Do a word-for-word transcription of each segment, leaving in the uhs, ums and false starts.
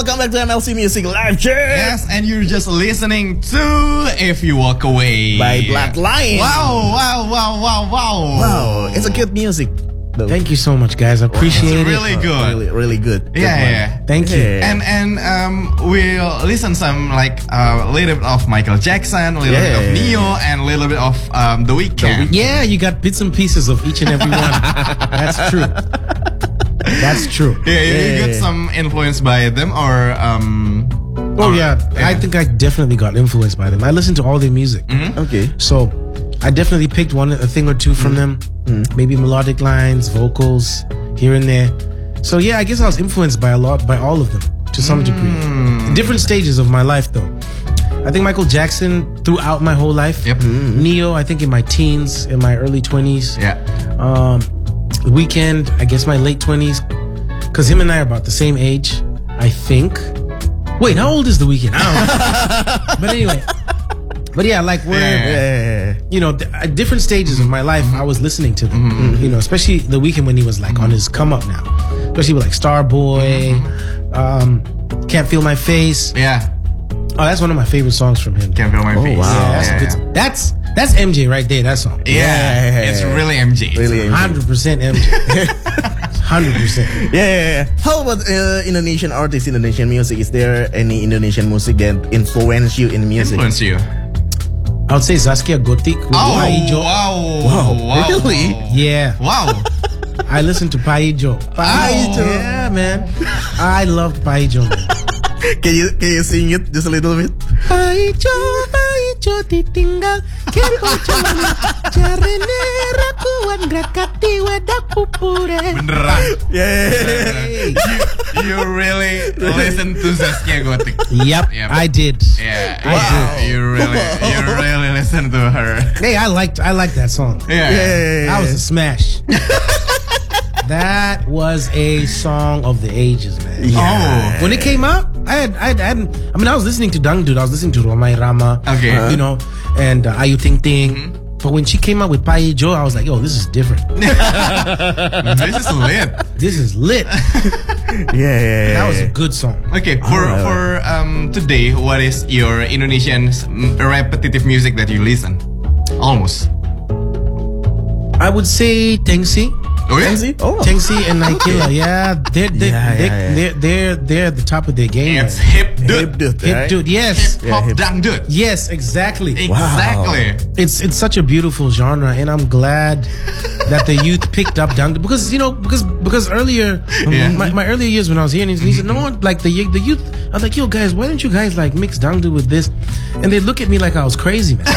welcome back to M L C Music Live Check. Yes, and you're just listening to If You Walk Away by Black Lion. Wow, wow, wow, wow, wow. Wow, it's a good music. Though. Thank you so much, guys. I appreciate it's really it. good. Uh, really, really good. Yeah, good yeah. Thank you. Yeah. And and um, we'll listen some like a uh, little bit of Michael Jackson, a little Yeah. bit of Neo, and a little bit of um, The Weeknd. Yeah, you got bits and pieces of each and every one. That's true. That's true. Yeah, you, you Yeah. got some influence by them, or um. Oh or- yeah, I think I definitely got influenced by them. I listen to all their music, Okay. so I definitely picked one, a thing or two from them. Maybe melodic lines, vocals here and there. So yeah, I guess I was influenced by a lot, by all of them to some degree. Different stages of my life, though. I think Michael Jackson throughout my whole life. Yep. Neo, I think in my teens, in my early twenties. Yeah. Um, Weekend, I guess my late twenties, because him and I are about the same age, I think. Wait, how old is The Weeknd? I don't know. But anyway, but yeah, like we're, Yeah. you know, th- at different stages of my life, I was listening to them. You know, especially The Weeknd when he was like on his come up now, especially with like Starboy, um, Can't Feel My Face. Yeah. Oh, that's one of my favorite songs from him. Can't feel my face. wow. Yeah, that's, Yeah, a good, yeah. that's that's M J right there. That song. Yeah, Yeah. it's really M J. Really. Hundred percent M J. Hundred percent. Yeah, yeah, yeah. How about uh, Indonesian artists, Indonesian music? Is there any Indonesian music that influence you in music? Influence you. I would say Zaskia Gotik with Oh, Paijo. wow. Wow, Wow. really? Yeah, Wow. I listen to Paijo. Paijo. Yeah, man. I love Paijo. Man. Can you can you sing it just a little bit? Paijo, Paijo ditinggal kepocolan jarene rakuan grakati wadak pupure. Beneran. Yeah. Hey. you, you really listen to Zaskia Gotik. Yep, Yep. I did. Yeah. I wow. did. You really, you really listen to her. Hey, I liked I liked that song. Yeah. Yeah. That was a smash. That was a song of the ages, man. Oh. When it came out, I had, I had, I hadn't, I mean, I was listening to Dangdut, I was listening to Romai Rama, Okay. you know, and uh, Ayu Ting Ting. But when she came out with Paijo, I was like, yo, this is different. This is lit. This is lit. Yeah, yeah, yeah. That was a good song. Okay, for Alright. for um today, what is your Indonesian s- m- repetitive music that you listen? Almost. I would say Tengsi. Oh yeah. Tengsi? Oh. Tengsi and Naikila, yeah, they're they're, Yeah, they're, yeah, yeah. they're they're they're at the top of their game. It's man. hip Hip dude. dude, Hip right? dude, yes, Hip hop hip- dangdut. yes, exactly. Exactly. It's it's such a beautiful genre, and I'm glad that the youth picked up dangdut because you know because because earlier Yeah. my, my earlier years when I was here, and he said no one like the the youth. I was like, yo guys, why don't you guys like mix dangdut with this? And they look at me like I was crazy, man.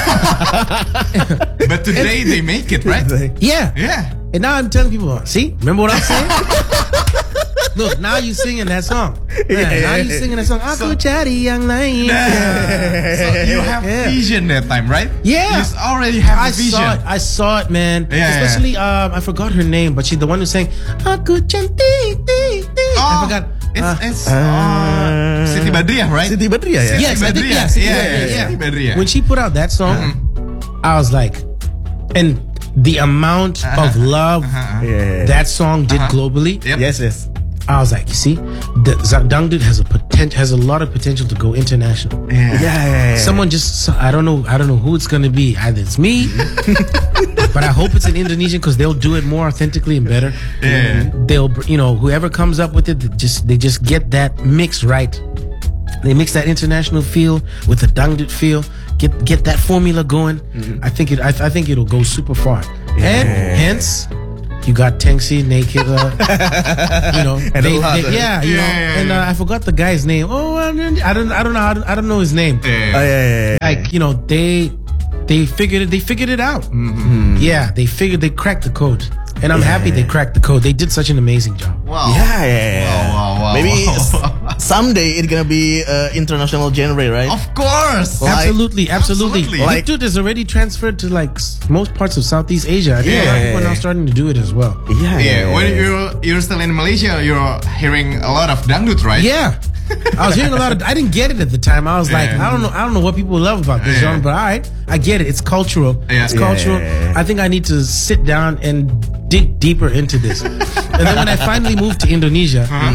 But today they make it, right? Yeah, Yeah. and now I'm telling people, see, remember what I'm saying? Look, now you singing that song. Yeah, now you singing that song. Aku cari yang lain. So you have Yeah. vision that time, right? Yeah. You already have I the vision. saw it. I saw it, man. Yeah, Especially, um, I forgot her name, but she's the one who sang Aku cantik, tik, tik. I Oh, forgot. It's, Uh, it's uh, Siti Badriah, right? Siti Badriah, yeah. yes, I think Badriah. yes. Yeah, Yeah, yeah, yeah, Siti Badriah. When she put out that song, I was like, and the amount of love Yeah. that song did Uh-huh. globally, Yep. Yes, yes. I was like, you see, the Dangdut has a potent, has a lot of potential to go international. Yeah. Yeah, yeah, yeah. Someone just, I don't know, I don't know who it's gonna be. Either it's me, but I hope it's an Indonesian because they'll do it more authentically and better. Yeah. They'll, you know, whoever comes up with it, they just they just get that mix right. They mix that international feel with the Dangdut feel. Get get that formula going. I think it. I, I think it'll go super far. And hence, you got Tengsi, Naked, uh, you know, And a lot of- yeah, you Yeah, know, yeah, and yeah. uh, I forgot the guy's name. Oh, I don't, I don't, I don't know, how to, I don't know his name. Oh, yeah, yeah, yeah. Like you know, they they figured it. They figured it out. Yeah, they figured they cracked the code, and I'm happy they cracked the code. They did such an amazing job. Wow. Yeah, yeah, yeah. Wow, wow, wow, Maybe wow. s- someday it's gonna be uh, international genre, right? Of course. Like- Absolutely, absolutely. Absolutely. Like, dude is already transferred to like s- most parts of Southeast Asia. I think a lot of Yeah. people are now starting to do it as well. Yeah, Yeah, when you're you're still in Malaysia, you're hearing a lot of dangdut, right? Yeah. I was hearing a lot of. I didn't get it at the time. I was like, Yeah. I don't know. I don't know what people love about this Yeah. genre, but all right, I get it. It's cultural. Yeah. It's cultural. Yeah. I think I need to sit down and dig deeper into this. And then when I finally moved to Indonesia, Uh-huh.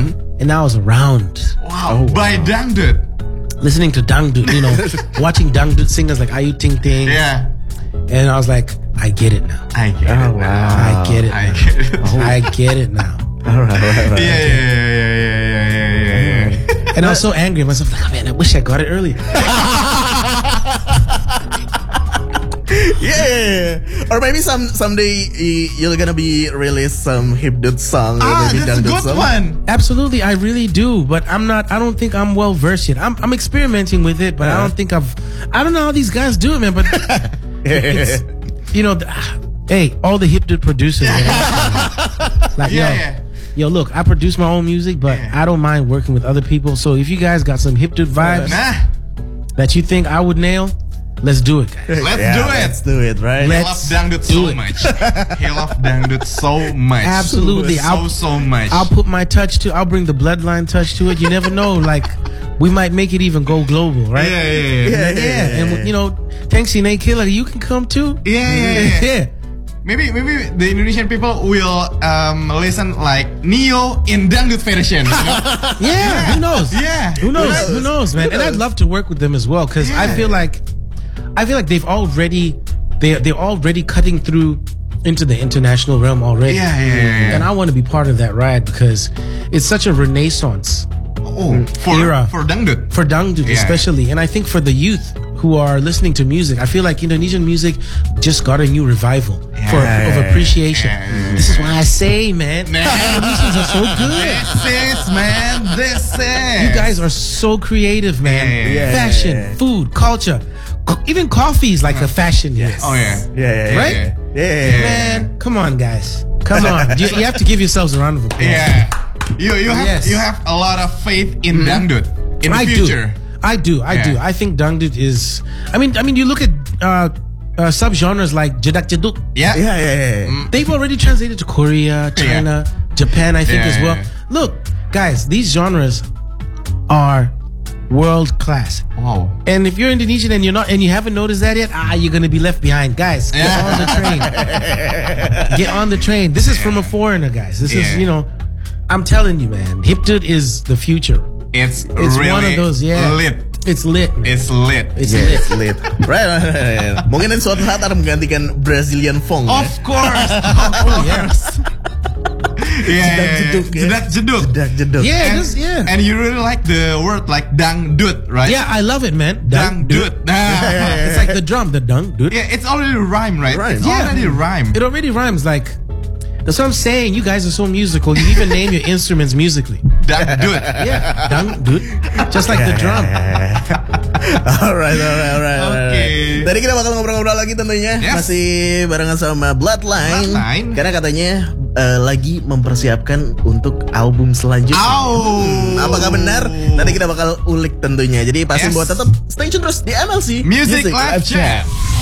and I was around Wow. By Dangdut. listening to Dangdut, you know, watching Dangdut singers like Ayu Ting Ting. Yeah. And I was like, I get it now. I get Oh, it. now. wow. I get it I now. get it. I get it now. All right, all right, all right. Yeah, yeah, yeah, yeah, yeah, yeah, yeah, yeah. And I was so angry at myself, like, oh man, I wish I got it earlier. Yeah, or maybe some someday y- you're gonna be release some hipdut song. or Ah, maybe that's a dangdut good song. one. Absolutely, I really do, but I'm not. I don't think I'm well versed yet. I'm, I'm experimenting with it, but I don't think I've. I don't know how these guys do it, man. But it's, you know, th- hey, all the hip dude producers, man. Like, Yeah, yo, yeah. yo, look, I produce my own music, but Yeah. I don't mind working with other people. So if you guys got some hip dude vibes Nah, that you think I would nail, let's do it, guys. let's Yeah, do it. Let's do it, right? He Let's loves Dangdut do so it. much. He loves Dangdut so much. Absolutely, So, I'll- so much. I'll put my touch to. I'll bring the bloodline touch to it. You never know, like. We might make it even go global, right? Yeah, yeah, yeah. Yeah, Yeah, and you know, thanks, Nate Killer, you can come too. Yeah, yeah, yeah. yeah. Maybe maybe the Indonesian people will um, listen like Neo in Dangdut version. You know? Yeah, who knows? Yeah. Who knows? knows? Who knows, man? Who And I'd knows? love to work with them as well because I Yeah. feel like, I feel like they've already, they they're already cutting through into the international realm already. Yeah, yeah, yeah, yeah. And I want to be part of that ride because it's such a renaissance Oh, for Era. for Dangdut. for Dangdut, Yeah. especially, and I think for the youth who are listening to music, I feel like Indonesian music just got a new revival for Yeah. of appreciation. Yeah. This is why I say, man, Man. Indonesians are so good. This is man. This is. You guys are so creative, man. Yeah, yeah, yeah. Fashion, Yeah. food, culture, Co- even coffee is like a fashion. Yes. Oh yeah. Yeah, yeah, yeah. Right? Yeah. Yeah. Man, come on, guys. Come on. You, you have to give yourselves a round of applause. Yeah. You you have Yes. you have a lot of faith in Dangdut in the I future. do. I do. I Yeah. do. I think Dangdut is. I mean, I mean, you look at uh, uh, subgenres like Jedak Jeduk. Yeah. Yeah, yeah, yeah. Mm. They've already translated to Korea, China, Japan, I think Yeah, as well. yeah, Look, guys, these genres are world class. Wow. And if you're Indonesian and you're not, and you haven't noticed that yet, ah, you're gonna be left behind, guys. Get Yeah. on the train. Get on the train. This is from a foreigner, guys. This is, Yeah. you know, I'm telling you, man. Hipdut is the future. It's, It's really one of those, yeah. lit. It's lit. Man. It's lit. It's Yeah, lit. it's lit. Right, right, right, right. Mungkin in suatu saat akan menggantikan Brazilian funk. Of ya. course. Oh yeah. Yeah, yeah, yeah. jeduk, ya. Jedak jeduk. Jedak jeduk. Yeah, And, just, yeah. and you really like the word like Dangdut, right? Yeah, I love it, man. Dangdut. Ah. It's like the drum, the dung, dude. Yeah, it's already rhyme, right? Rhyme. It's Yeah. already rhyme. It already rhymes. Like, that's what I'm saying. You guys are so musical. You even name your instruments musically. Dangdut. Yeah, dung, dude. Just like the drum. Alright, alright, alright, alright. Oke. Tadi kita bakal ngobrol-ngobrol lagi tentunya. Yes. Masih barengan sama Bloodline. Bloodline. Karena katanya eh, lagi mempersiapkan untuk album selanjutnya. Au. Hmm, apakah benar? Nanti kita bakal ulik tentunya. Jadi pasti Yes. buat tetap stay tune terus di M L C Music Live Chat.